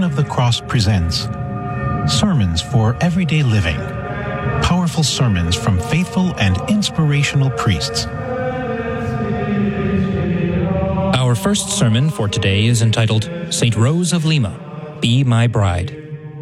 of the Cross presents Sermons for Everyday Living. Powerful sermons from faithful and inspirational priests. Our first sermon for today is entitled, St. Rose of Lima, Be My Bride.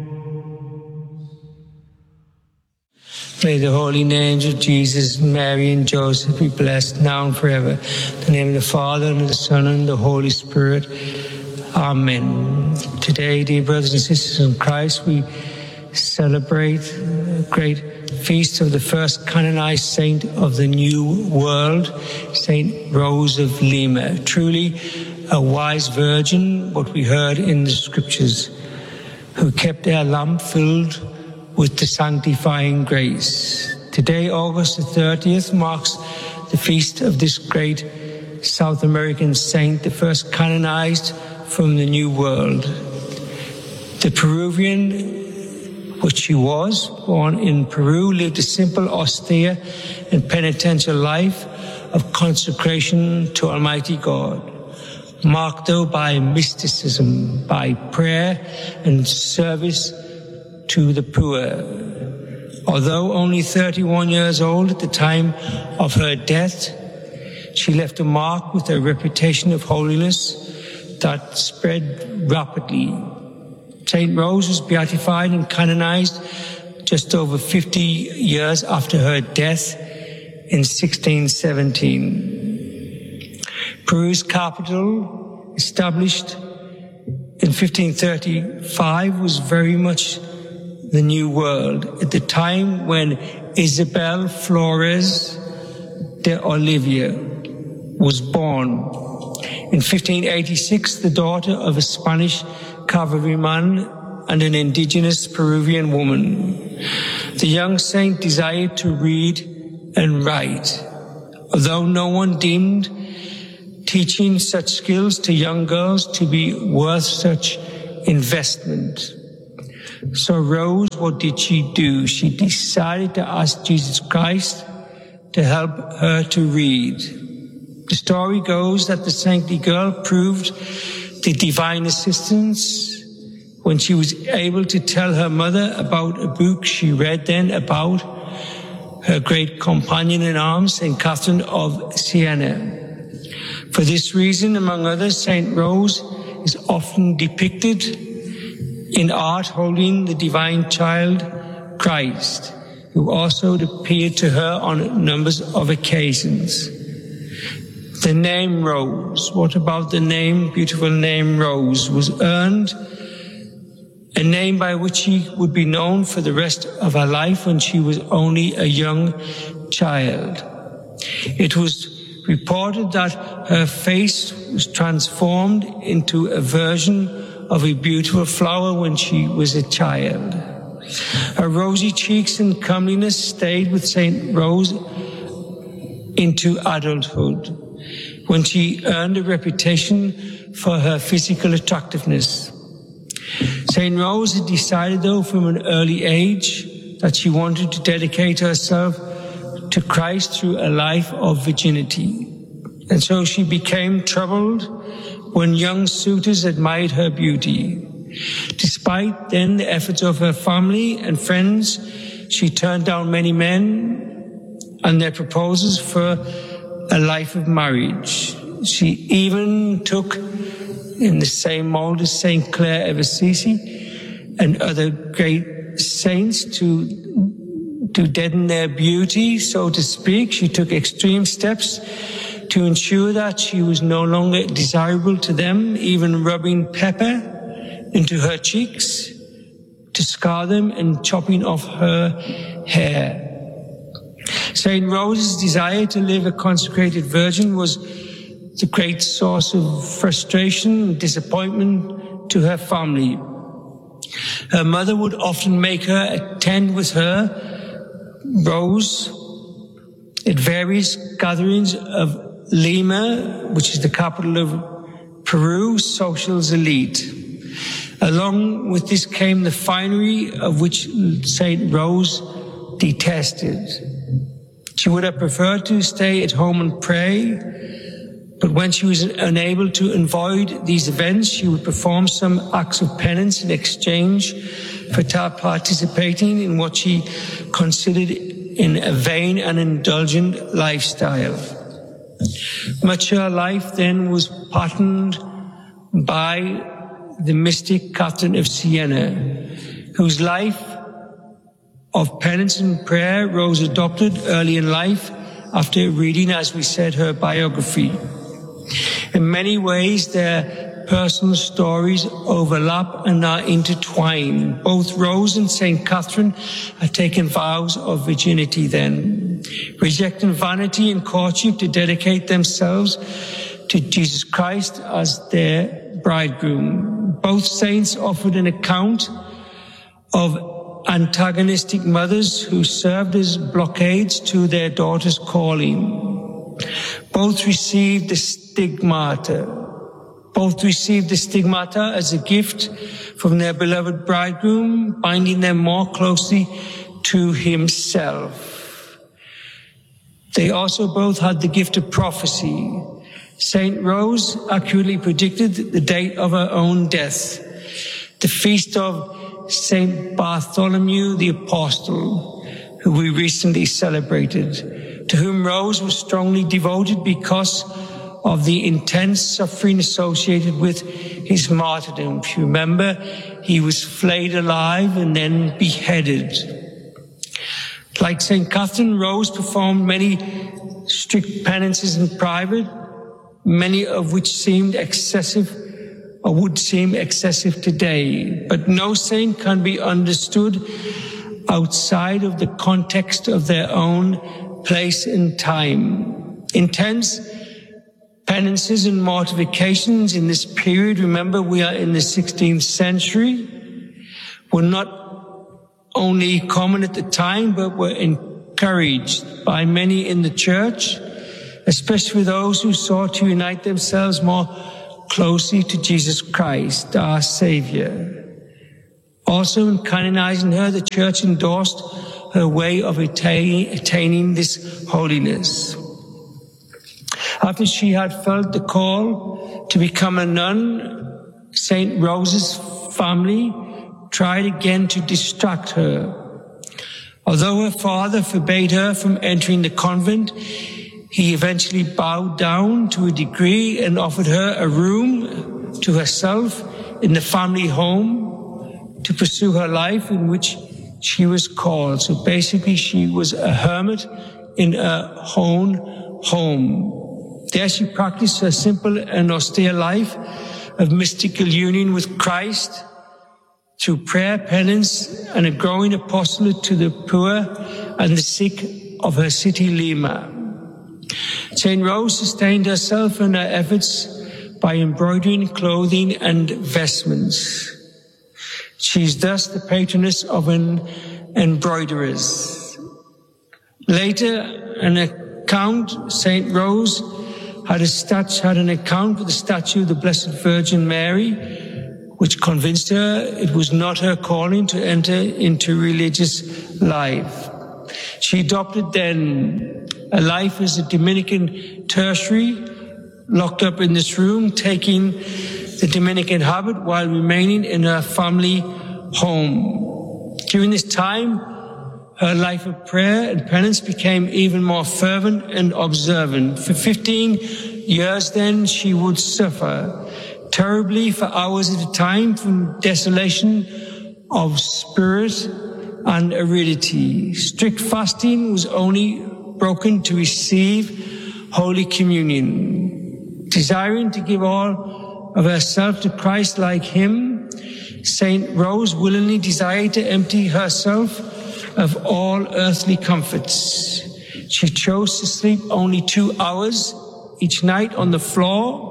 May the holy names of Jesus, Mary, and Joseph be blessed now and forever. In the name of the Father, and of the Son, and the Holy Spirit. Amen. Today, dear brothers and sisters in Christ, we celebrate a great feast of the first canonized saint of the New World, St. Rose of Lima. Truly a wise virgin, what we heard in the Scriptures, who kept their lamp filled with the sanctifying grace. Today, August the 30th, marks the feast of this great South American saint, the first canonized from the New World. The Peruvian, which she was, born in Peru, lived a simple, austere, and penitential life of consecration to Almighty God, marked though by mysticism, by prayer and service to the poor. Although only 31 years old at the time of her death, she left a mark with a reputation of holiness that spread rapidly. Saint Rose was beatified and canonized just over 50 years after her death in 1617. Peru's capital, established in 1535, was very much the New World, at the time when Isabel Flores de Olivia was born. In 1586, the daughter of a Spanish cavalryman and an indigenous Peruvian woman, the young saint desired to read and write, although no one deemed teaching such skills to young girls to be worth such investment. So Rose, what did she do? She decided to ask Jesus Christ to help her to read. The story goes that the saintly girl proved the divine assistance when she was able to tell her mother about a book she read then about her great companion in arms, St. Catherine of Siena. For this reason, among others, St. Rose is often depicted in art holding the divine child, Christ, who also appeared to her on numbers of occasions. The name Rose, what about the name, beautiful name Rose, was earned, a name by which she would be known for the rest of her life when she was only a young child. It was reported that her face was transformed into a version of a beautiful flower when she was a child. Her rosy cheeks and comeliness stayed with St. Rose into adulthood, when she earned a reputation for her physical attractiveness. St. Rose had decided, though, from an early age that she wanted to dedicate herself to Christ through a life of virginity. And so she became troubled when young suitors admired her beauty. Despite then the efforts of her family and friends, she turned down many men and their proposals for a life of marriage. She even took, in the same mold as Saint Clare of Assisi and other great saints, to deaden their beauty, so to speak. She took extreme steps to ensure that she was no longer desirable to them, even rubbing pepper into her cheeks to scar them and chopping off her hair. St. Rose's desire to live a consecrated virgin was the great source of frustration and disappointment to her family. Her mother would often make her attend with her, Rose, at various gatherings of Lima, which is the capital of Peru, social's elite. Along with this came the finery, of which St. Rose detested. She would have preferred to stay at home and pray, But when she was unable to avoid these events, she would perform some acts of penance in exchange for participating in what she considered in a vain and indulgent lifestyle. Much of her life then was patterned by the mystic Catherine of Siena, whose life of penance and prayer Rose adopted early in life after reading, as we said, her biography. In many ways, their personal stories overlap and are intertwined. Both Rose and St. Catherine had taken vows of virginity then, rejecting vanity and courtship to dedicate themselves to Jesus Christ as their bridegroom. Both saints offered an account of antagonistic mothers who served as blockades to their daughters' calling. Both received the stigmata. As a gift from their beloved bridegroom, binding them more closely to himself. They also both had the gift of prophecy. Saint Rose accurately predicted the date of her own death, the feast of Saint Bartholomew the Apostle, who we recently celebrated, to whom Rose was strongly devoted because of the intense suffering associated with his martyrdom. If you remember, he was flayed alive and then beheaded. Like St. Catherine, Rose performed many strict penances in private, many of which seemed excessive or would seem excessive today. But no saint can be understood outside of the context of their own place and time. Intense penances and mortifications in this period, remember we are in the 16th century, were not only common at the time, but were encouraged by many in the church, especially those who sought to unite themselves more closely to Jesus Christ, our Savior. Also, in canonizing her, the church endorsed her way of attaining this holiness. After she had felt the call to become a nun, St. Rose's family tried again to distract her. Although her father forbade her from entering the convent, he eventually bowed down to a degree and offered her a room to herself in the family home to pursue her life in which she was called. So basically she was a hermit in her own home. There she practiced a simple and austere life of mystical union with Christ through prayer, penance, and a growing apostolate to the poor and the sick of her city, Lima. St. Rose sustained herself and her efforts by embroidering clothing and vestments. She is thus the patroness of embroiderers. Later, an account, St. Rose had an account with the statue of the Blessed Virgin Mary, which convinced her it was not her calling to enter into religious life. She adopted then a life as a Dominican tertiary, locked up in this room, taking the Dominican habit while remaining in her family home. During this time, her life of prayer and penance became even more fervent and observant. For 15 years then, she would suffer terribly for hours at a time from desolation of spirit and aridity. Strict fasting was only broken to receive Holy Communion. Desiring to give all of herself to Christ like him, St. Rose willingly desired to empty herself of all earthly comforts. She chose to sleep only 2 hours each night on the floor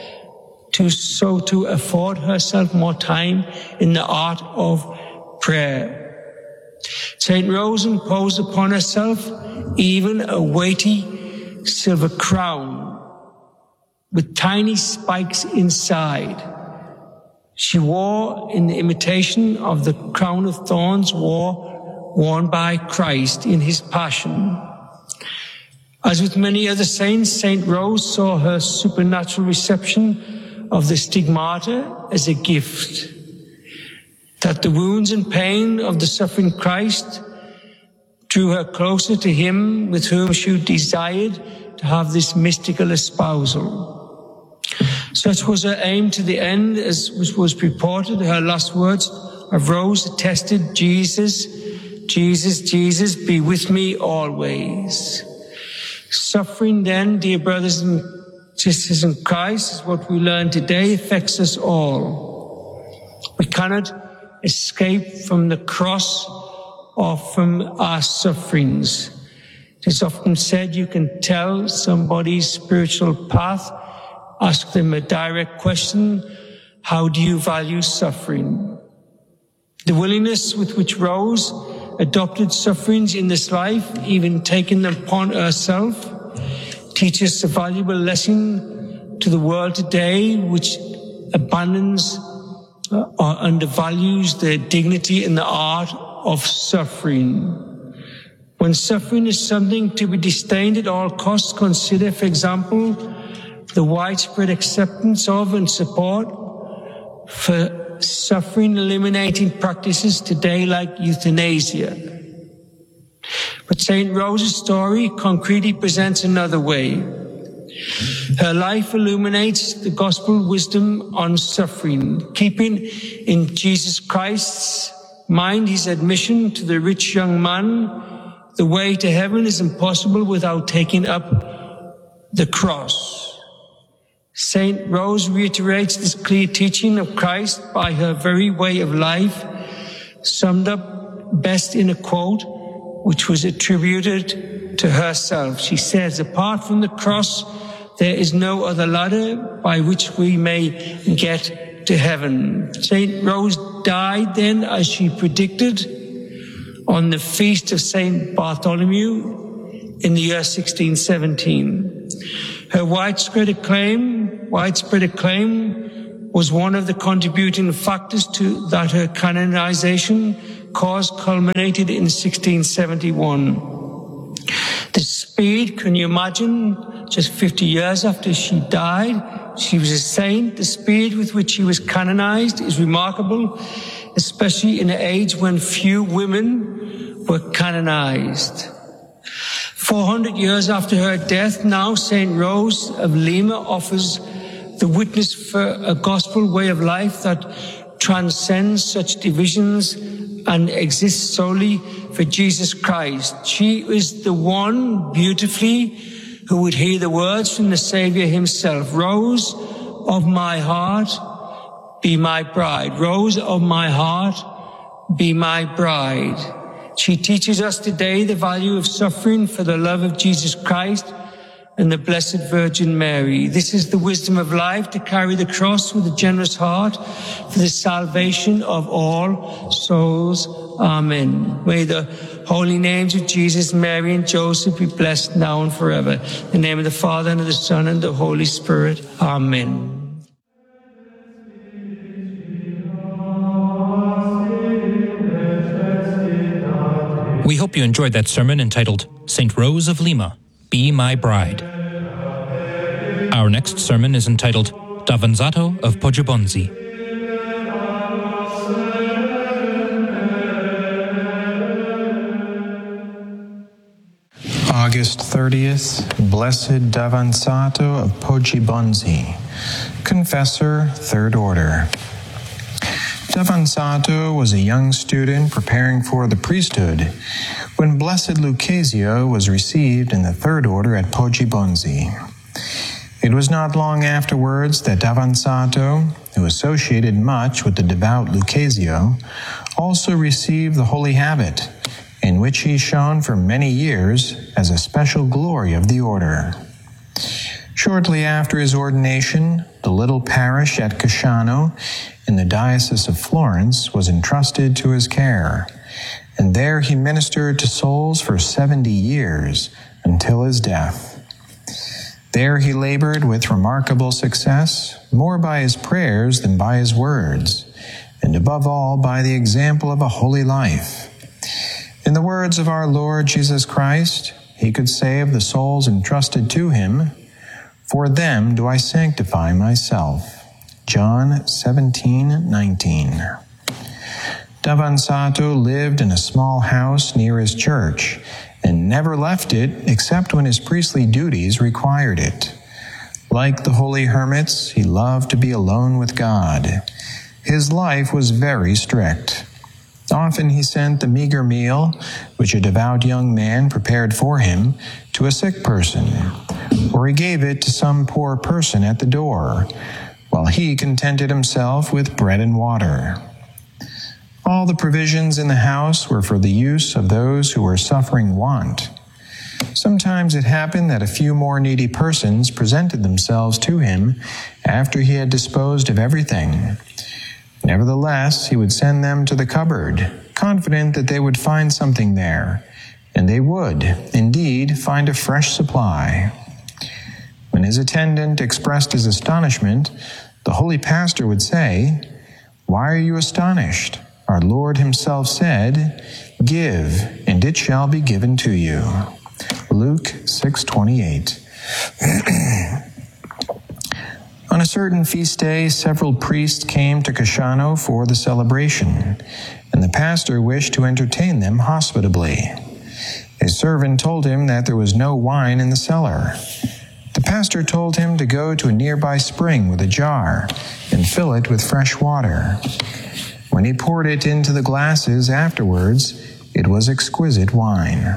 to afford herself more time in the art of prayer. St. Rose imposed upon herself even a weighty silver crown with tiny spikes inside. She wore in the imitation of the crown of thorns worn by Christ in his passion. As with many other saints, St. Rose saw her supernatural reception of the stigmata as a gift, that the wounds and pain of the suffering Christ drew her closer to him with whom she desired to have this mystical espousal. Such was her aim to the end, as was reported. Her last words of Rose attested, Jesus, Jesus, Jesus, be with me always. Suffering then, dear brothers and sisters in Christ, is what we learn today, affects us all. We cannot escape from the cross or from our sufferings. It is often said you can tell somebody's spiritual path, ask them a direct question, how do you value suffering? The willingness with which Rose adopted sufferings in this life, even taking them upon herself, teaches a valuable lesson to the world today, which abandons or undervalues the dignity and the art of suffering. When suffering is something to be disdained at all costs, consider, for example, the widespread acceptance of and support for suffering-eliminating practices today like euthanasia. But St. Rose's story concretely presents another way. Her life illuminates the gospel wisdom on suffering, keeping in Jesus Christ's mind his admission to the rich young man, the way to heaven is impossible without taking up the cross. St. Rose reiterates this clear teaching of Christ by her very way of life, summed up best in a quote which was attributed to herself. She says, apart from the cross, there is no other ladder by which we may get to heaven. St. Rose died then, as she predicted, on the feast of St. Bartholomew in the year 1617. Her widespread acclaim was one of the contributing factors to that her canonization cause culminated in 1671. The speed, can you imagine, just 50 years after she died, she was a saint. The speed with which she was canonized is remarkable, especially in an age when few women were canonized. 400 years after her death, now St. Rose of Lima offers the witness for a gospel way of life that transcends such divisions and exists solely for Jesus Christ. She is the one, beautifully, who would hear the words from the Savior himself. Rose of my heart, be my bride. Rose of my heart, be my bride. She teaches us today the value of suffering for the love of Jesus Christ and the Blessed Virgin Mary. This is the wisdom of life, to carry the cross with a generous heart for the salvation of all souls. Amen. May the holy names of Jesus, Mary, and Joseph be blessed now and forever. In the name of the Father, and of the Son, and the Holy Spirit. Amen. We hope you enjoyed that sermon entitled St. Rose of Lima, Be My Bride. Our next sermon is entitled Davanzato of Poggibonsi. August 30th, Blessed Davanzato of Poggibonsi, Confessor, Third Order. Davanzato was a young student preparing for the priesthood when Blessed Lucchesio was received in the Third Order at Poggibonsi. It was not long afterwards that Davanzato, who associated much with the devout Lucchesio, also received the holy habit, in which he shone for many years as a special glory of the order. Shortly after his ordination, the little parish at Casciano in the Diocese of Florence was entrusted to his care, and there he ministered to souls for 70 years until his death. There he labored with remarkable success, more by his prayers than by his words, and above all by the example of a holy life. In the words of our Lord Jesus Christ, he could say of the souls entrusted to him, "For them do I sanctify myself." John 17:19. Davanzato lived in a small house near his church and never left it except when his priestly duties required it. Like the holy hermits, he loved to be alone with God. His life was very strict. Often he sent the meager meal, which a devout young man prepared for him, to a sick person, or he gave it to some poor person at the door, while he contented himself with bread and water. All the provisions in the house were for the use of those who were suffering want. Sometimes it happened that a few more needy persons presented themselves to him after he had disposed of everything. Nevertheless, he would send them to the cupboard, confident that they would find something there, and they would, indeed, find a fresh supply. When his attendant expressed his astonishment, the holy pastor would say, "Why are you astonished? Our Lord himself said, 'Give, and it shall be given to you.'" Luke 6:28. On a certain feast day, several priests came to Cassano for the celebration, and the pastor wished to entertain them hospitably. A servant told him that there was no wine in the cellar. The pastor told him to go to a nearby spring with a jar and fill it with fresh water. When he poured it into the glasses afterwards, it was exquisite wine.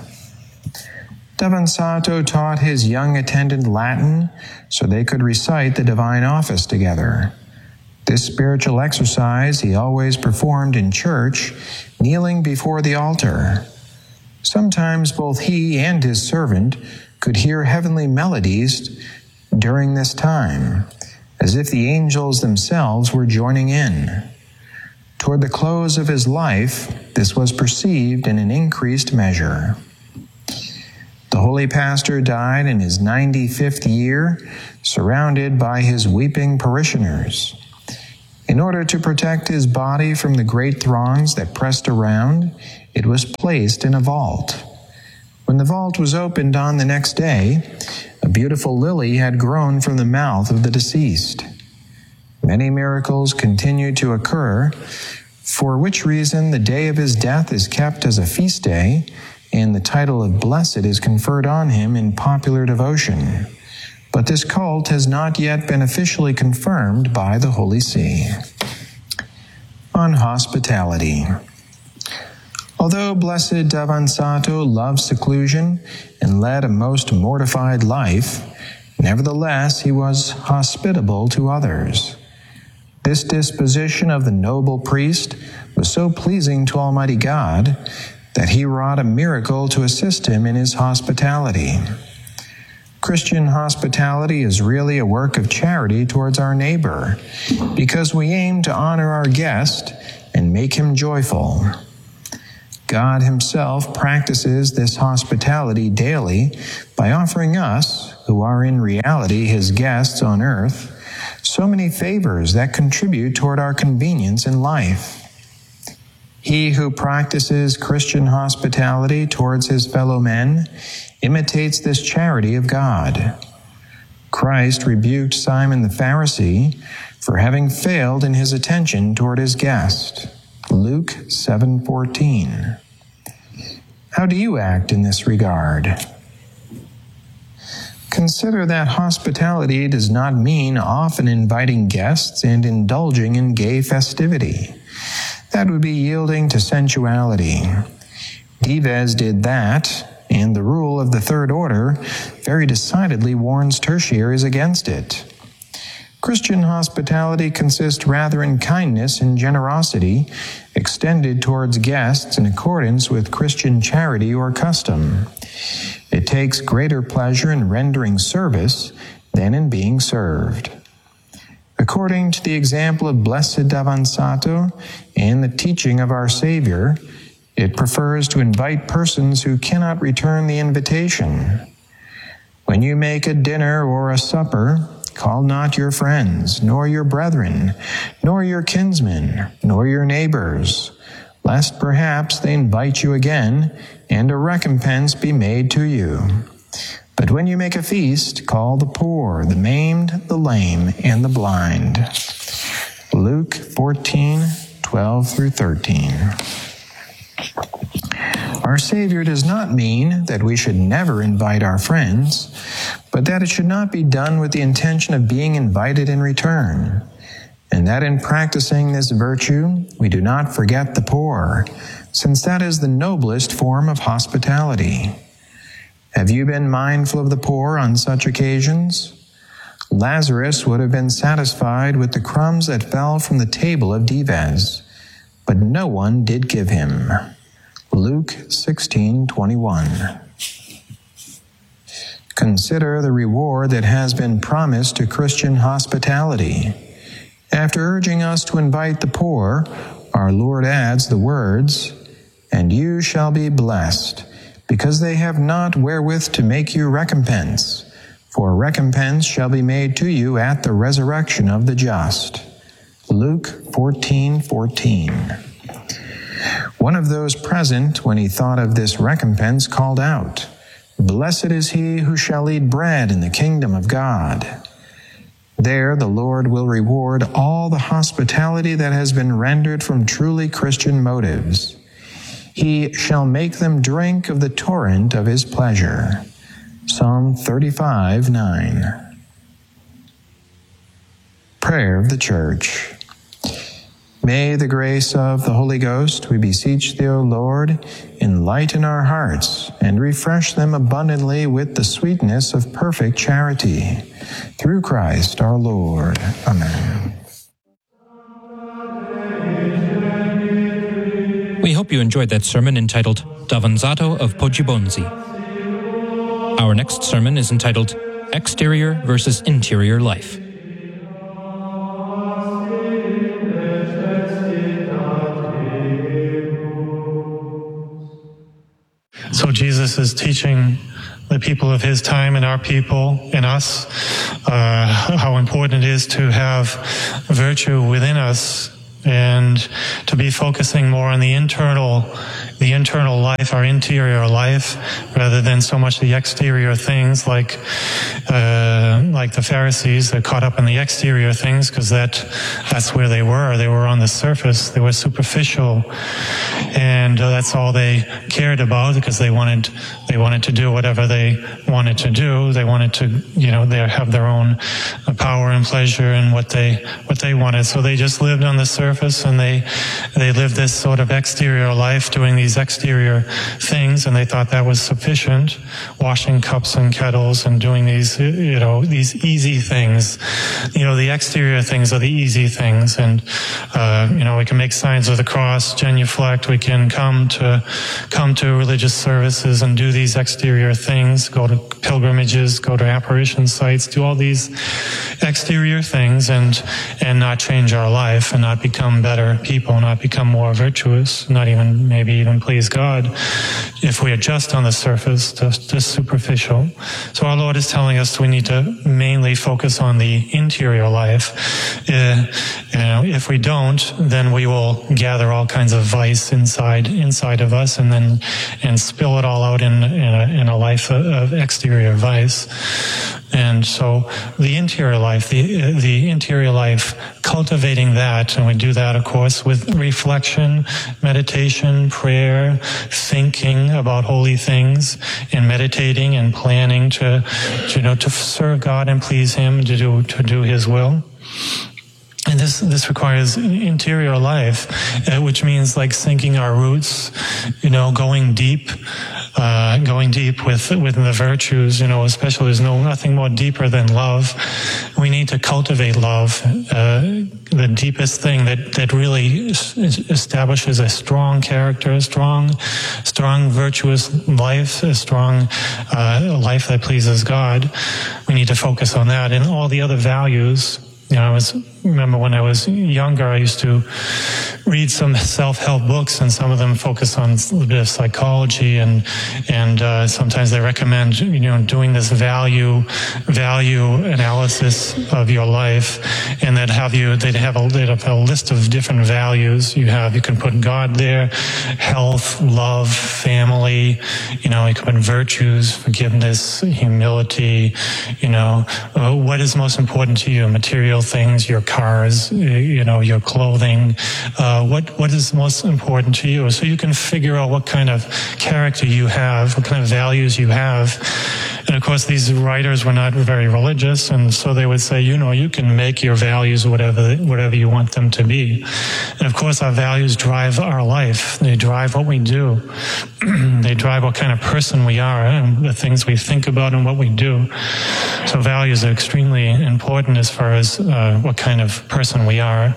Davanzato taught his young attendant Latin so they could recite the divine office together. This spiritual exercise he always performed in church, kneeling before the altar. Sometimes both he and his servant could hear heavenly melodies during this time, as if the angels themselves were joining in. Toward the close of his life, this was perceived in an increased measure. The holy pastor died in his 95th year, surrounded by his weeping parishioners. In order to protect his body from the great throngs that pressed around, it was placed in a vault. When the vault was opened on the next day, a beautiful lily had grown from the mouth of the deceased. Many miracles continued to occur, for which reason the day of his death is kept as a feast day, and the title of blessed is conferred on him in popular devotion. But this cult has not yet been officially confirmed by the Holy See. On hospitality. Although Blessed Davanzato loved seclusion and led a most mortified life, nevertheless he was hospitable to others. This disposition of the noble priest was so pleasing to Almighty God that he wrought a miracle to assist him in his hospitality. Christian hospitality is really a work of charity towards our neighbor, because we aim to honor our guest and make him joyful. God himself practices this hospitality daily by offering us, who are in reality his guests on earth, so many favors that contribute toward our convenience in life. He who practices Christian hospitality towards his fellow men imitates this charity of God. Christ rebuked Simon the Pharisee for having failed in his attention toward his guest. Luke 7:14. How do you act in this regard? Consider that hospitality does not mean often inviting guests and indulging in gay festivity. That would be yielding to sensuality. Dives did that, and the rule of the Third Order very decidedly warns tertiaries against it. Christian hospitality consists rather in kindness and generosity extended towards guests in accordance with Christian charity or custom. It takes greater pleasure in rendering service than in being served. According to the example of Blessed Davanzato and the teaching of our Savior, it prefers to invite persons who cannot return the invitation. When you make a dinner or a supper, call not your friends, nor your brethren, nor your kinsmen, nor your neighbors, lest perhaps they invite you again, and a recompense be made to you. But when you make a feast, call the poor, the maimed, the lame, and the blind. Luke 14:12-13. Our Savior does not mean that we should never invite our friends, but that it should not be done with the intention of being invited in return, and that in practicing this virtue, we do not forget the poor, since that is the noblest form of hospitality. Have you been mindful of the poor on such occasions? Lazarus would have been satisfied with the crumbs that fell from the table of Dives, but no one did give him. Luke 16:21. Consider the reward that has been promised to Christian hospitality. After urging us to invite the poor, our Lord adds the words, "And you shall be blessed, because they have not wherewith to make you recompense, for recompense shall be made to you at the resurrection of the just." Luke 14:14. One of those present, when he thought of this recompense, called out, "Blessed is he who shall eat bread in the kingdom of God." There the Lord will reward all the hospitality that has been rendered from truly Christian motives. He shall make them drink of the torrent of his pleasure. Psalm 35:9. Prayer of the Church. May the grace of the Holy Ghost, we beseech thee, O Lord, enlighten our hearts and refresh them abundantly with the sweetness of perfect charity. Through Christ our Lord. Amen. We hope you enjoyed that sermon entitled Davanzato of Poggibonsi. Our next sermon is entitled Exterior versus Interior Life. So Jesus is teaching the people of his time and our people and us how important it is to have virtue within us and to be focusing more on the internal life, our interior life, rather than so much the exterior things like the Pharisees. They're caught up in the exterior things because that's where they were. They were on the surface. They were superficial, and that's all they cared about because they wanted to do whatever they wanted to do. They wanted to, they have their own power and pleasure and what they wanted. So they just lived on the surface, and they lived this sort of exterior life, doing these exterior things, and they thought that was sufficient, washing cups and kettles and doing these easy things. The exterior things are the easy things, and we can make signs of the cross, genuflect, we can come to religious services and do these exterior things, go to pilgrimages, go to apparition sites, do all these exterior things and not change our life and not become better people, not become more virtuous, not even maybe even please God if we are just on the surface, just superficial. So our Lord is telling us we need to mainly focus on the interior life. If we don't, then we will gather all kinds of vice inside of us and spill it all out in a life of exterior vice. And so the interior life, the interior life, cultivating that, and we do that, of course, with reflection, meditation, prayer, thinking about holy things, and meditating and planning to serve God and please Him, to do His will. And this requires interior life, which means like sinking our roots, going deep within the virtues, especially there's nothing more deeper than love. We need to cultivate love, the deepest thing that really establishes a strong character, a strong virtuous life, a strong life that pleases God. We need to focus on that, and all the other values I remember when I was younger, I used to read some self-help books, and some of them focus on a little bit of psychology, and sometimes they recommend, doing this value analysis of your life, and they'd have a list of different values. You can put God there, health, love, family, you can put virtues, forgiveness, humility, what is most important to you, material things, your cars, your clothing, what is most important to you, so you can figure out what kind of character you have, what kind of values you have. And of course, these writers were not very religious, and so they would say, you can make your values whatever you want them to be. And of course, our values drive our life. They drive what we do. They drive what kind of person we are, and the things we think about and what we do. So values are extremely important as far as what kind of person we are.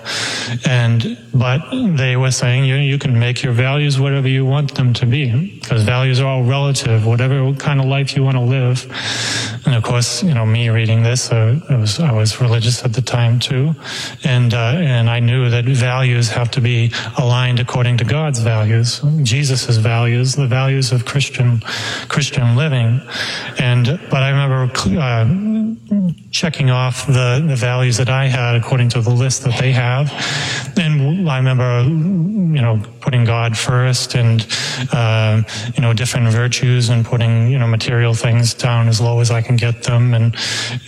But they were saying you can make your values whatever you want them to be, because values are all relative, whatever kind of life you want to live. And of course, me reading this, I was religious at the time too, and I knew that values have to be aligned according to God's values, Jesus' values, the values of Christian living. But I remember checking off the values that I had according to the list that they have, and I remember putting God first, and different virtues, and putting material things down as low as I can get them, and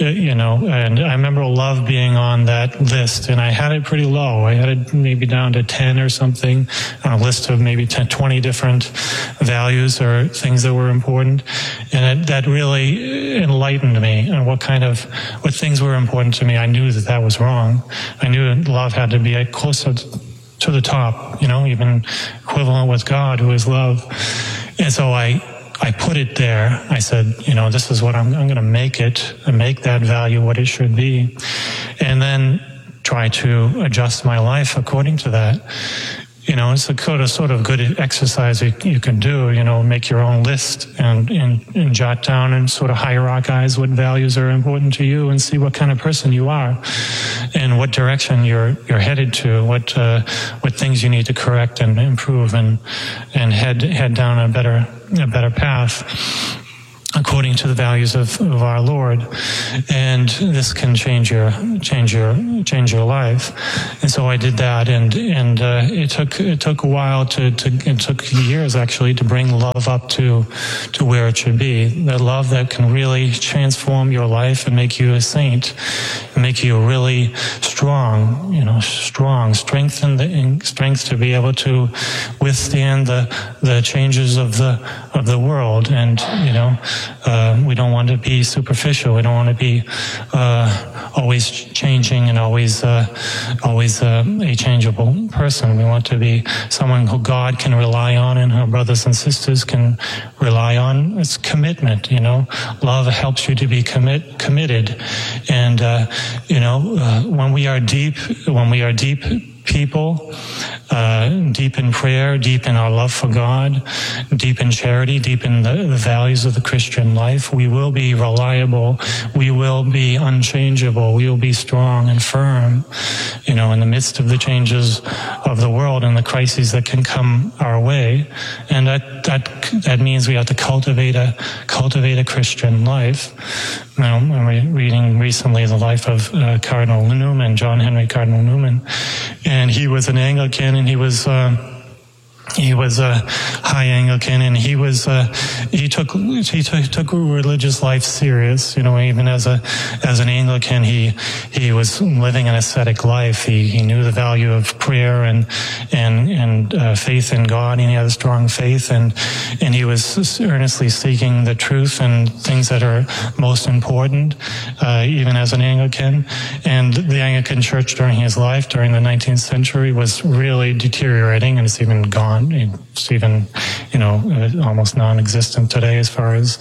I remember love being on that list, and I had it pretty low. I had it maybe down to 10 or something on a list of maybe 10, 20 different values or things that were important, and that really enlightened me on what things were important to me. I knew that was wrong. I knew that love had to be closer to the top, even equivalent with God, who is love. And so I put it there. I said, this is what I'm going to make it, and make that value what it should be, and then try to adjust my life according to that. It's a sort of good exercise you can do, make your own list and jot down and sort of hierarchize what values are important to you, and see what kind of person you are, and what direction you're headed to, what things you need to correct and improve, and head down a better path according to the values of our Lord. And this can change your life. And so I did that, and it took a while it took years actually to bring love up to where it should be. That love that can really transform your life and make you a saint, and make you really strong, strength to be able to withstand the changes of the world. And we don't want to be superficial. We don't want to be always changing and always a changeable person. We want to be someone who God can rely on, and our brothers and sisters can rely on. It's commitment. Love helps you to be committed, and when we are deep people, deep in prayer, deep in our love for God, deep in charity, deep in the values of the Christian life, we will be reliable, we will be unchangeable, we will be strong and firm, in the midst of the changes of the world and the crises that can come our way. And that means we have to cultivate a Christian life. I'm reading recently the life of Cardinal Newman, John Henry Cardinal Newman, and he was an Anglican, and he was a high Anglican, and he took religious life serious. Even as an Anglican, he was living an ascetic life. He knew the value of prayer and faith in God, and he had a strong faith, and he was earnestly seeking the truth and things that are most important, even as an Anglican. And the Anglican Church during his life, during the 19th century, was really deteriorating, and it's even gone. It's even, almost non-existent today as far as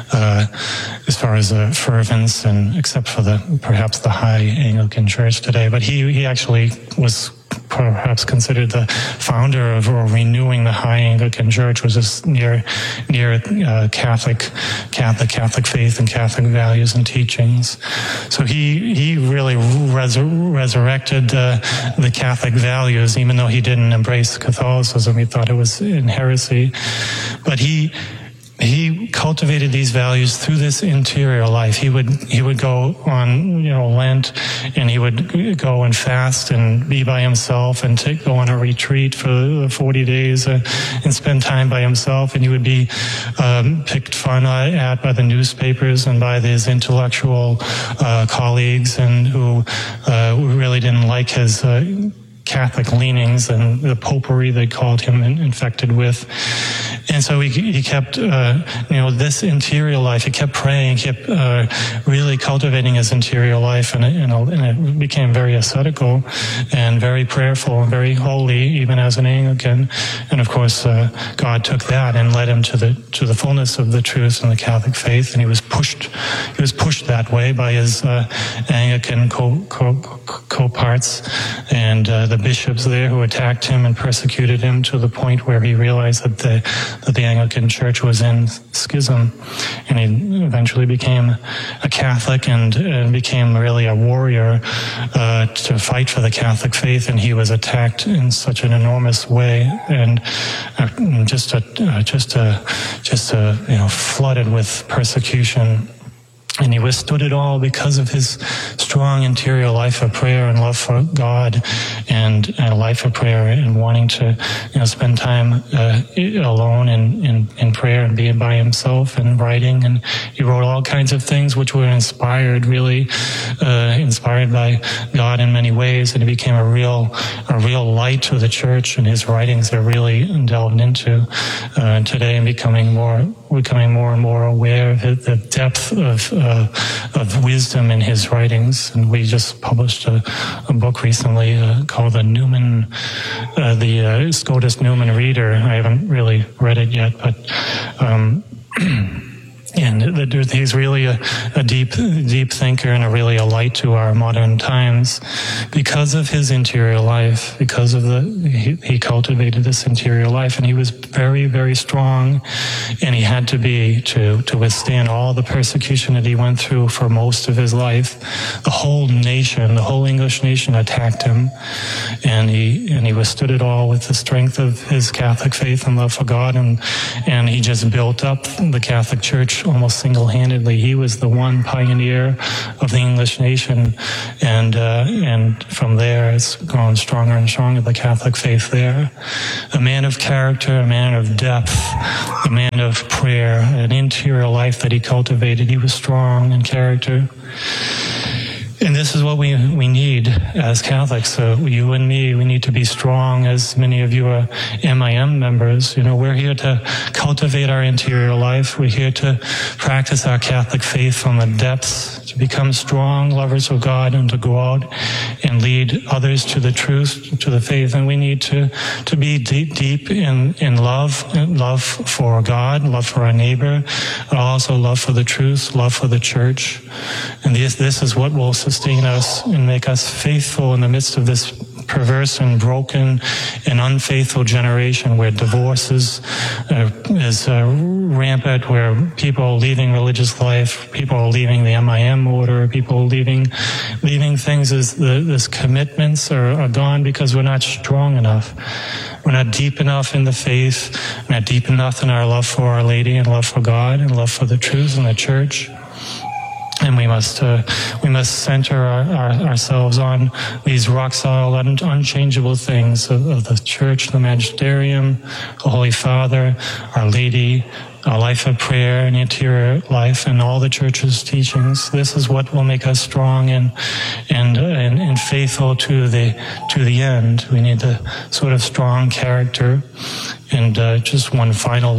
fervence, and except for perhaps the high Anglican Church today. But he actually was perhaps considered the founder of or renewing the High Anglican Church, was just near Catholic faith and Catholic values and teachings. So he really resurrected the Catholic values, even though he didn't embrace Catholicism. He thought it was in heresy, but he cultivated these values through this interior life. He would go on, Lent, and he would go and fast and be by himself and go on a retreat for 40 days and spend time by himself. And he would be picked fun at by the newspapers and by his intellectual colleagues, and who really didn't like his Catholic leanings and the popery they called him infected with. And so he kept, this interior life. He kept praying, kept really cultivating his interior life, and it became very ascetical and very prayerful and very holy, even as an Anglican. And of course, God took that and led him to the fullness of the truth in the Catholic faith. And he was pushed that way by his Anglican co-parts and the bishops there, who attacked him and persecuted him to the point where he realized that the Anglican Church was in schism, and he eventually became a Catholic and became really a warrior to fight for the Catholic faith. And he was attacked in such an enormous way, and just flooded with persecution. And he withstood it all because of his strong interior life of prayer and love for God, and a life of prayer and wanting to, spend time alone in prayer and being by himself and writing. And he wrote all kinds of things which were inspired by God in many ways. And he became a real light to the church. And his writings are really delved into today, and becoming more and more aware of the depth of wisdom in his writings. And we just published a book recently called the Scotus Newman Reader. I haven't really read it yet, but he's really a deep thinker, and really a light to our modern times because of his interior life, because of he cultivated this interior life. And he was very, very strong, and he had to be to withstand all the persecution that he went through for most of his life. The whole English nation attacked him, and he withstood it all with the strength of his Catholic faith and love for God, and he just built up the Catholic Church almost single-handedly. He was the one pioneer of the English nation, and from there it's grown stronger and stronger, the Catholic faith there. A man of character, a man of depth, a man of prayer, an interior life that he cultivated. He was strong in character. And this is what we need as Catholics. So you and me, we need to be strong, as many of you are MIM members. We're here to cultivate our interior life. We're here to practice our Catholic faith from the depths, to become strong lovers of God, and to go out and lead others to the truth, to the faith. And we need to be deep in love for God, love for our neighbor, but also love for the truth, love for the church. And this is what will sustain us and make us faithful in the midst of this perverse and broken and unfaithful generation, where divorce is rampant, where people are leaving religious life, people are leaving the MIM order, people are leaving things as this commitments are gone because we're not strong enough. We're not deep enough in the faith, we're not deep enough in our love for Our Lady and love for God and love for the truth and the church. And we must center ourselves on these rock-solid, unchangeable things of the Church, the Magisterium, the Holy Father, Our Lady, a life of prayer, an interior life, and all the Church's teachings. This is what will make us strong and faithful to the end. We need the sort of strong character. And just one final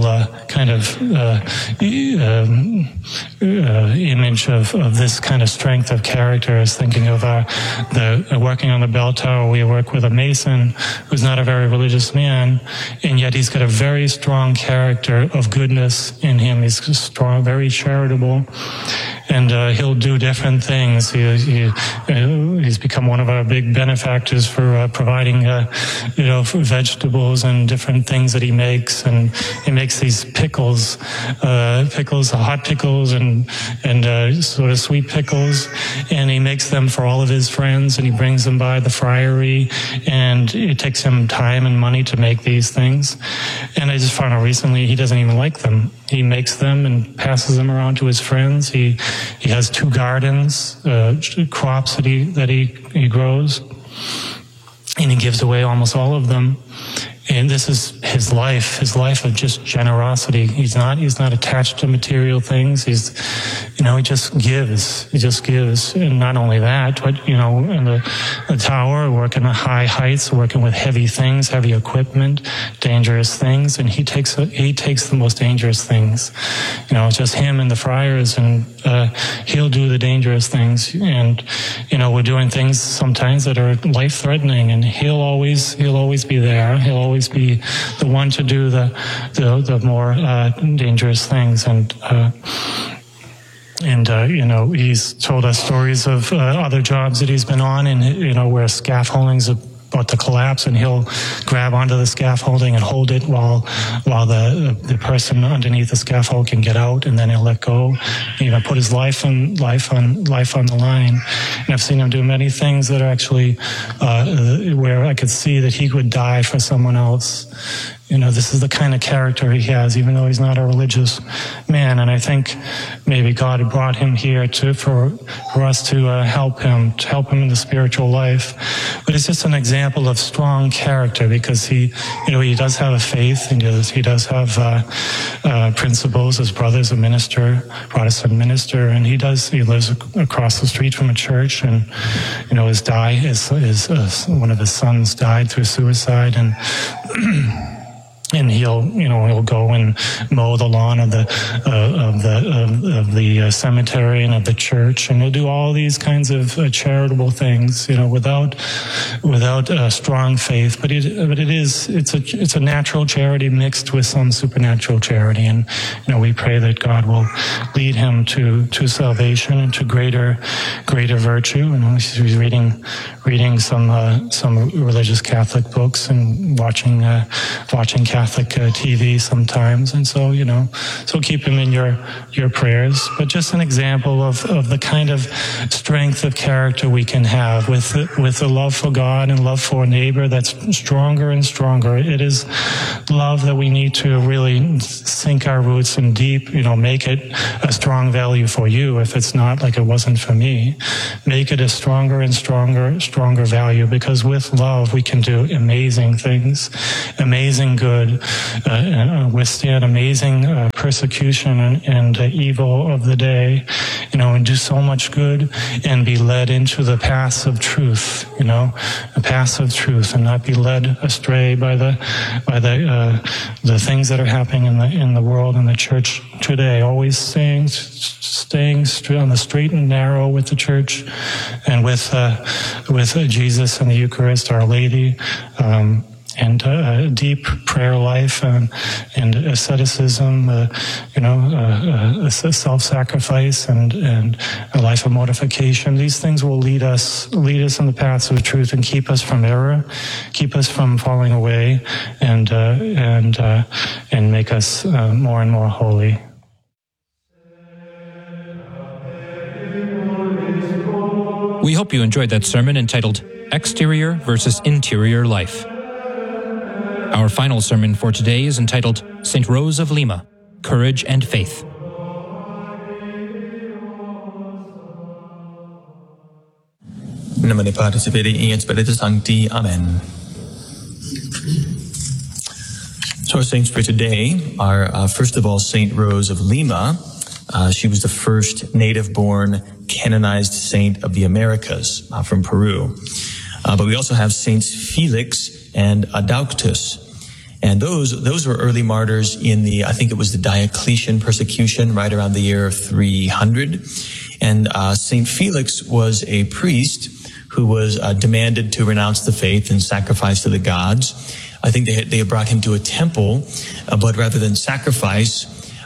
image of this kind of strength of character is thinking of working on the bell tower. We work with a mason who's not a very religious man, and yet he's got a very strong character of goodness in him. He's strong, very charitable, he'll do different things. He's become one of our big benefactors for providing, for vegetables and different things that he makes. And he makes these pickles, hot pickles and sort of sweet pickles. And he makes them for all of his friends, and he brings them by the friary. And it takes him time and money to make these things. And I just found out recently he doesn't even like them. He makes them and passes them around to his friends. He has 2 gardens, crops that he grows, and he gives away almost all of them. And this is his life of just generosity. He's not attached to material things. He just gives. And not only that, but, in the tower, working at high heights, working with heavy things, heavy equipment, dangerous things. And he takes the most dangerous things. Just him and the friars, and he'll do the dangerous things. And, we're doing things sometimes that are life-threatening, and he'll always be there. He'll always be the one to do the more dangerous things. And he's told us stories of other jobs that he's been on, and where scaffolding's about to collapse, and he'll grab onto the scaffolding and hold it while the person underneath the scaffold can get out, and then he'll let go. Put his life on the line. And I've seen him do many things that are actually where I could see that he would die for someone else. This is the kind of character he has, even though he's not a religious man. And I think maybe God had brought him here for us to help him in the spiritual life. But it's just an example of strong character, because he does have a faith, and he does have principles. His brother's a minister, Protestant minister, and he lives across the street from a church. And one of his sons died through suicide, and he'll go and mow the lawn of the cemetery and of the church, and he'll do all these kinds of charitable things, without strong faith. But it's a natural charity mixed with some supernatural charity, and we pray that God will lead him to salvation and to greater virtue. And he's reading some religious Catholic books and watching Catholic TV sometimes, and so keep him in your prayers. But just an example of the kind of strength of character we can have with the love for God and love for a neighbor that's stronger and stronger. It is love that we need to really sink our roots in deep. Make it a strong value for you. If it's not, like it wasn't for me, make it a stronger and stronger value, because with love we can do amazing things, amazing good. Withstand amazing persecution and evil of the day, and do so much good, and be led into the paths of truth, the paths of truth, and not be led astray by the things that are happening in the world and the church today. Always staying on the straight and narrow with the church, and with Jesus and the Eucharist, Our Lady. And a deep prayer life, and asceticism, self-sacrifice, and a life of mortification. These things will lead us in the paths of truth, and keep us from error, keep us from falling away, and make us more and more holy. We hope you enjoyed that sermon entitled Exterior versus Interior Life. Our final sermon for today is entitled St. Rose of Lima, Courage and Faith. Namane Participating in Spiritus Sancti. Amen. So our saints for today are, first of all, St. Rose of Lima. She was the first native-born canonized saint of the Americas from Peru. But we also have Saints Felix and Adauctus. And those were early martyrs in I think it was the Diocletian persecution right around the year 300. And Saint Felix was a priest who was demanded to renounce the faith and sacrifice to the gods. I think they had brought him to a temple, but rather than sacrifice,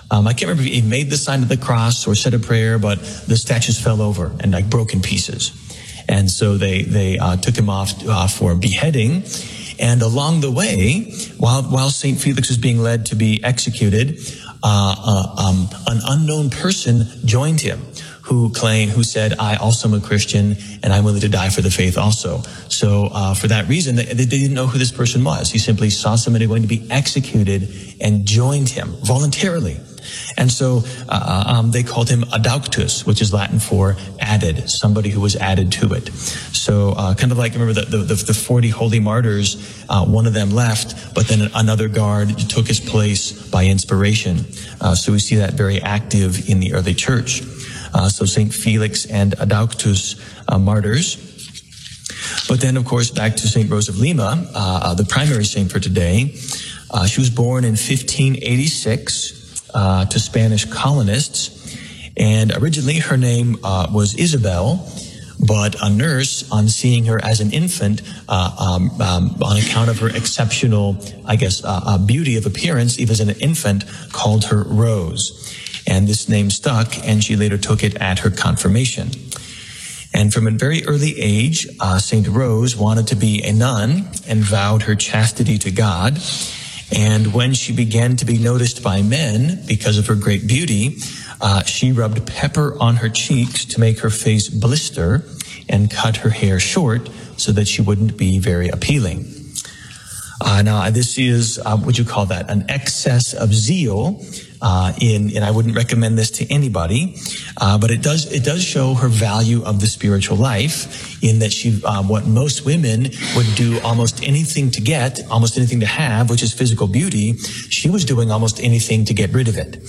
I can't remember if he made the sign of the cross or said a prayer, but the statues fell over and like broke in pieces. And so they took him off for beheading. And along the way, while St. Felix was being led to be executed, an unknown person joined him who said, I also am a Christian and I'm willing to die for the faith also. So for that reason, they didn't know who this person was. He simply saw somebody going to be executed and joined him voluntarily. And so they called him adauctus, which is Latin for added, somebody who was added to it. So kind of like, remember the 40 holy martyrs, one of them left, but then another guard took his place by inspiration. So we see that very active in the early church. So St. Felix and adauctus martyrs. But then, of course, back to St. Rose of Lima, the primary saint for today. She was born in 1586 to Spanish colonists. And originally her name was Isabel, but a nurse, on seeing her as an infant, on account of her exceptional, beauty of appearance, even as an infant, called her Rose. And this name stuck, and she later took it at her confirmation. And from a very early age, St. Rose wanted to be a nun and vowed her chastity to God. And when she began to be noticed by men because of her great beauty, she rubbed pepper on her cheeks to make her face blister and cut her hair short so that she wouldn't be very appealing. Now, this is, what you call that, an excess of zeal, and I wouldn't recommend this to anybody, but it does show her value of the spiritual life, in that she, what most women would do almost anything to get, almost anything to have, which is physical beauty, she was doing almost anything to get rid of it.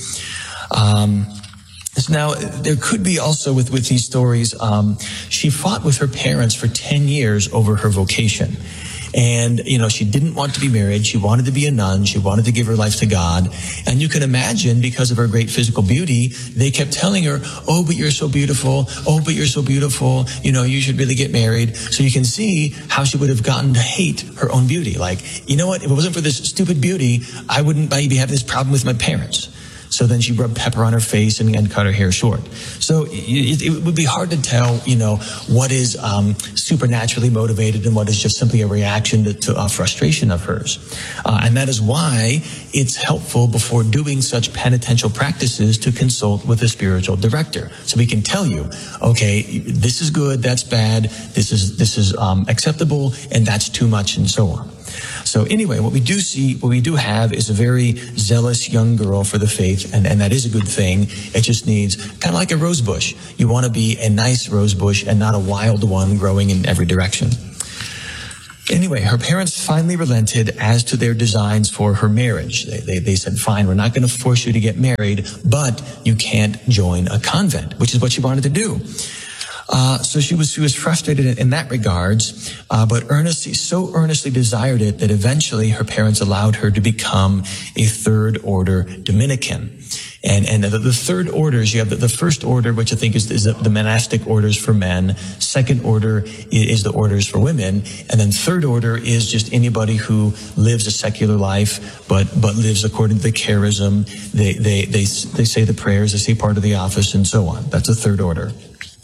Now, there could be also with these stories, she fought with her parents for 10 years over her vocation. And, she didn't want to be married. She wanted to be a nun. She wanted to give her life to God. And you can imagine, because of her great physical beauty, they kept telling her, oh, but you're so beautiful. Oh, but you're so beautiful. You should really get married. So you can see how she would have gotten to hate her own beauty. Like, you know what? If it wasn't for this stupid beauty, I wouldn't be having this problem with my parents. So then she rubbed pepper on her face and cut her hair short. So it would be hard to tell, what is supernaturally motivated and what is just simply a reaction to a frustration of hers. And that is why it's helpful before doing such penitential practices to consult with a spiritual director. So we can tell you, okay, this is good, that's bad, this is acceptable, and that's too much, and so on. So anyway, what we do have is a very zealous young girl for the faith, and that is a good thing. It just needs, kind of like a rose bush. You want to be a nice rose bush and not a wild one growing in every direction. Anyway, her parents finally relented as to their designs for her marriage. They said, fine, we're not going to force you to get married, but you can't join a convent, which is what she wanted to do. So she was frustrated in that regards, but so earnestly desired it that eventually her parents allowed her to become a third order Dominican. And the third orders, you have the first order, which I think is the monastic orders for men. Second order is the orders for women. And then third order is just anybody who lives a secular life, but lives according to the charism. They say the prayers, they say part of the office, and so on. That's a third order.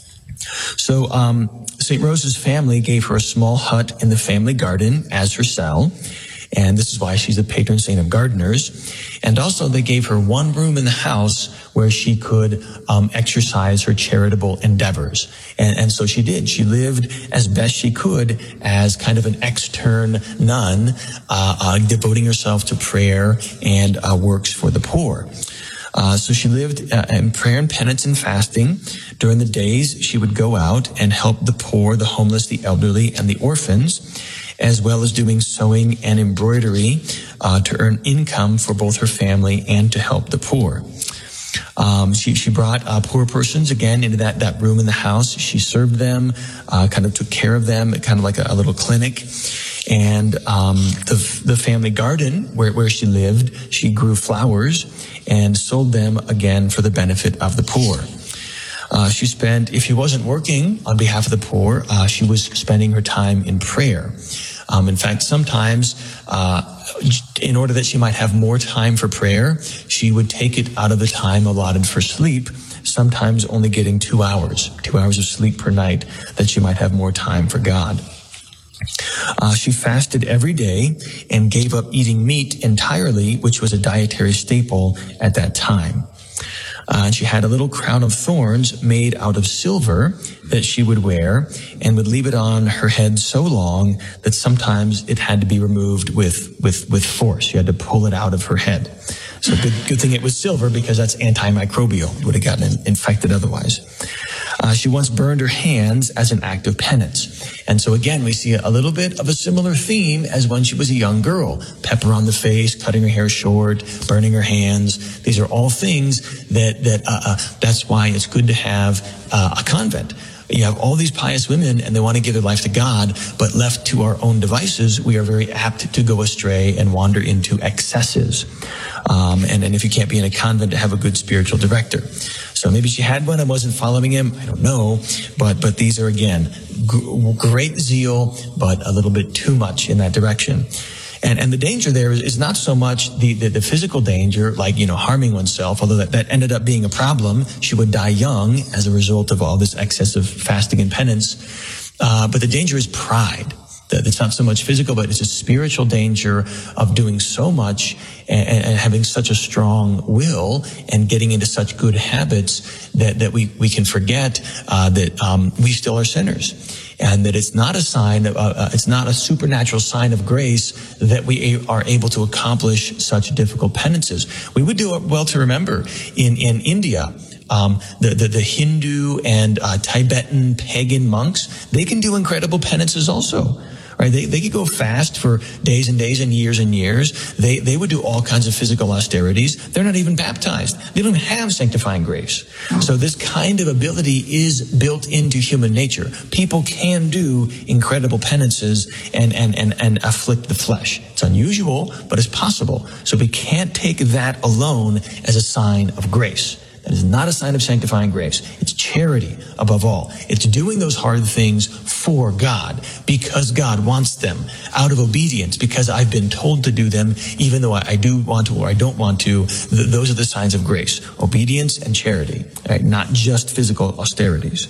So St. Rose's family gave her a small hut in the family garden as her cell, and this is why she's the patron saint of gardeners. And also they gave her one room in the house where she could exercise her charitable endeavors. And so she did. She lived as best she could as kind of an extern nun, devoting herself to prayer and works for the poor. So she lived in prayer and penance and fasting. During the days, she would go out and help the poor, the homeless, the elderly, and the orphans, as well as doing sewing and embroidery to earn income for both her family and to help the poor. She brought poor persons again into that room in the house. She served them, kind of took care of them, kind of like a little clinic. And the family garden where she lived, she grew flowers and sold them again for the benefit of the poor. She spent, if she wasn't working on behalf of the poor, she was spending her time in prayer. In fact, sometimes, in order that she might have more time for prayer, she would take it out of the time allotted for sleep, sometimes only getting 2 hours of sleep per night, that she might have more time for God. She fasted every day and gave up eating meat entirely, which was a dietary staple at that time. And she had a little crown of thorns made out of silver that she would wear and would leave it on her head so long that sometimes it had to be removed with force. You had to pull it out of her head. So good thing it was silver, because that's antimicrobial. It would have gotten infected otherwise. She once burned her hands as an act of penance. And so again, we see a little bit of a similar theme as when she was a young girl. Pepper on the face, cutting her hair short, burning her hands. These are all things that's why it's good to have a convent. You have all these pious women and they want to give their life to God, but left to our own devices, we are very apt to go astray and wander into excesses. And if you can't be in a convent, to have a good spiritual director. So maybe she had one and wasn't following him. I don't know. But these are, again, great zeal, but a little bit too much in that direction. And the danger there is not so much the physical danger, like, harming oneself, although that ended up being a problem. She would die young as a result of all this excessive fasting and penance. But the danger is pride. It's not so much physical, but it's a spiritual danger of doing so much and having such a strong will and getting into such good habits that we can forget that we still are sinners. And that it's not a sign of, it's not a supernatural sign of grace that we are able to accomplish such difficult penances. We would do well to remember in India, the Hindu and Tibetan pagan monks, they can do incredible penances also. Right? They could go fast for days and days and years. They would do all kinds of physical austerities. They're not even baptized. They don't have sanctifying grace. So this kind of ability is built into human nature. People can do incredible penances and afflict the flesh. It's unusual, but it's possible. So we can't take that alone as a sign of grace. That is not a sign of sanctifying grace. It's charity above all. It's doing those hard things for God, because God wants them, out of obedience, because I've been told to do them, even though I do want to or I don't want to. Those are the signs of grace: obedience and charity, right? Not just physical austerities.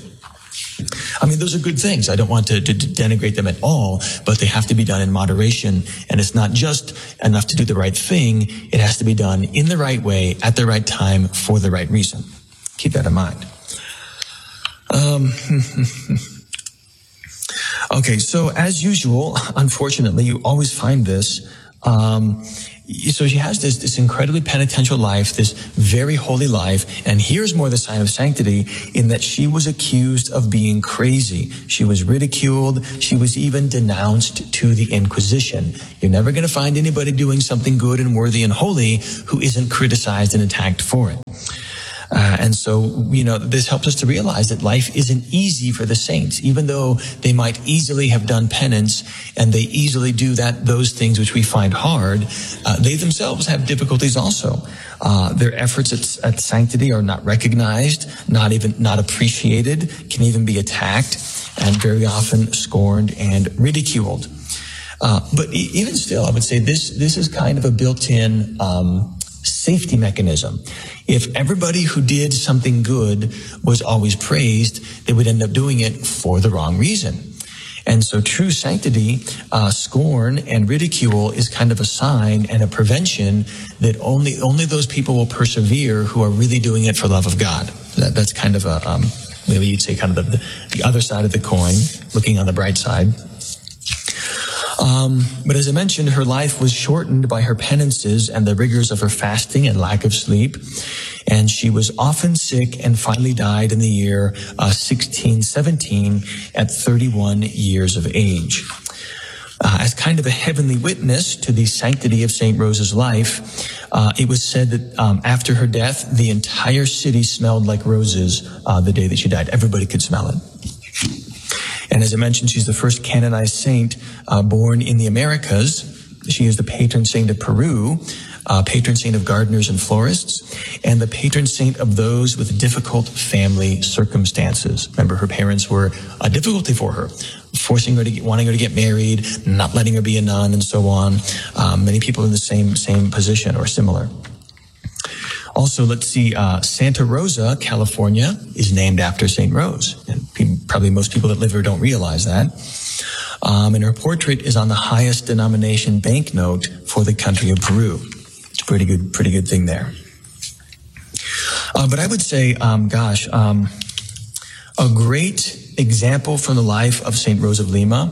I mean, those are good things. I don't want to denigrate them at all, but they have to be done in moderation. And it's not just enough to do the right thing. It has to be done in the right way, at the right time, for the right reason. Keep that in mind. Okay, so as usual, unfortunately, you always find this. So she has this incredibly penitential life, this very holy life, and here's more the sign of sanctity, in that she was accused of being crazy. She was ridiculed. She was even denounced to the Inquisition. You're never going to find anybody doing something good and worthy and holy who isn't criticized and attacked for it. And so, this helps us to realize that life isn't easy for the saints, even though they might easily have done penance and they easily do those things which we find hard. They themselves have difficulties also. Their efforts at sanctity are not recognized, not appreciated, can even be attacked, and very often scorned and ridiculed. But even still, I would say this is kind of a built-in safety mechanism. If everybody who did something good was always praised, they would end up doing it for the wrong reason. And so true sanctity, scorn and ridicule is kind of a sign and a prevention that only those people will persevere who are really doing it for love of God. That's kind of a, maybe you'd say kind of the other side of the coin, looking on the bright side. But as I mentioned, her life was shortened by her penances and the rigors of her fasting and lack of sleep. And she was often sick and finally died in the year 1617 at 31 years of age. As kind of a heavenly witness to the sanctity of St. Rose's life, it was said that after her death, the entire city smelled like roses the day that she died. Everybody could smell it. And as I mentioned, she's the first canonized saint born in the Americas. She is the patron saint of Peru, patron saint of gardeners and florists, and the patron saint of those with difficult family circumstances. Remember, her parents were a difficulty for her. forcing her to wanting her to get married, not letting her be a nun, and so on. Many people in the same position or similar. Also, let's see, Santa Rosa, California, is named after St. Rose. And probably most people that live here don't realize that. And her portrait is on the highest denomination banknote for the country of Peru. It's a pretty good thing there. But I would say, a great example from the life of St. Rose of Lima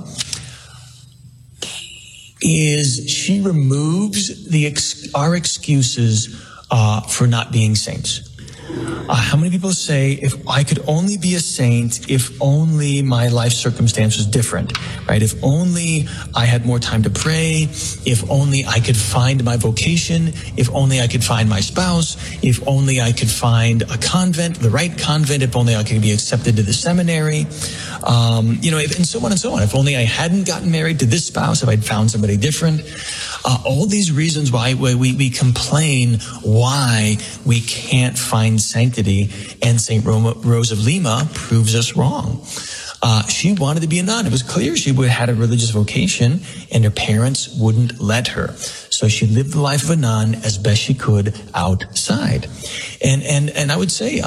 is she removes our excuses for not being saints. How many people say, if I could only be a saint, if only my life circumstance was different, right? If only I had more time to pray, if only I could find my vocation, if only I could find my spouse, if only I could find a convent, the right convent, if only I could be accepted to the seminary, and so on and so on. If only I hadn't gotten married to this spouse, if I'd found somebody different. All these reasons why we complain why we can't find sanctity, and St. Rose of Lima proves us wrong. She wanted to be a nun. It was clear she had a religious vocation, and her parents wouldn't let her. So she lived the life of a nun as best she could outside. And I would say,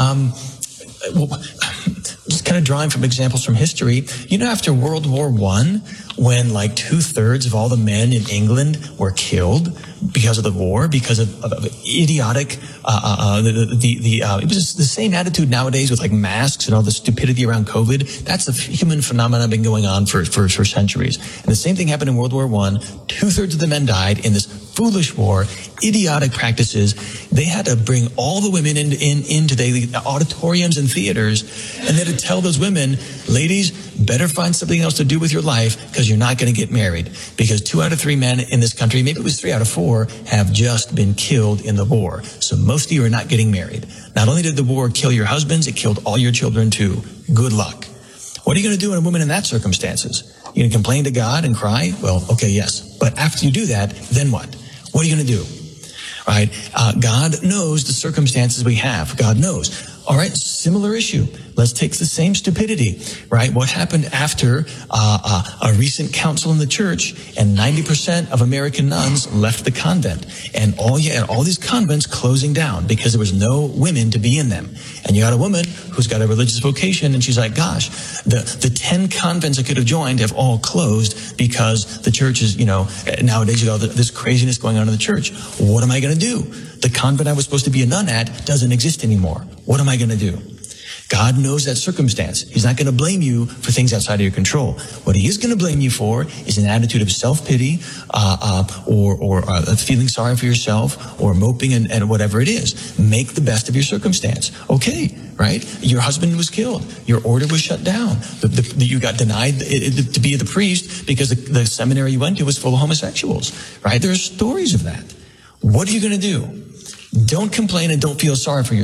just kind of drawing from examples from history, after World War I, when like 2/3 of all the men in England were killed because of the war, because of idiotic, it was the same attitude nowadays with like masks and all the stupidity around COVID. That's a human phenomenon been going on for centuries. And the same thing happened in World War I. 2/3 of the men died in this foolish war, idiotic practices. They had to bring all the women into the auditoriums and theaters, and they had to tell those women, ladies, better find something else to do with your life because you're not going to get married. Because 2 out of 3 men in this country, maybe it was 3 out of 4, have just been killed in the war. So most of you are not getting married. Not only did the war kill your husbands, it killed all your children too. Good luck. What are you going to do in a woman in that circumstances? You're going to complain to God and cry? Well, okay, yes. But after you do that, then what? What are you going to do? Right? God knows the circumstances we have. God knows. All right, similar issue. Let's take the same stupidity, right? What happened after a recent council in the church, and 90% of American nuns left the convent, and all these convents closing down because there was no women to be in them. And you got a woman who's got a religious vocation, and she's like, gosh, the 10 convents I could have joined have all closed because the church is, nowadays you got this craziness going on in the church. What am I going to do? The convent I was supposed to be a nun at doesn't exist anymore. What am I going to do? God knows that circumstance. He's not going to blame you for things outside of your control. What he is going to blame you for is an attitude of self-pity, or feeling sorry for yourself, or moping and whatever it is. Make the best of your circumstance. Okay, right? Your husband was killed. Your order was shut down. You got denied to be the priest because the seminary you went to was full of homosexuals, right? There are stories of that. What are you going to do? Don't complain and don't feel sorry for yourself.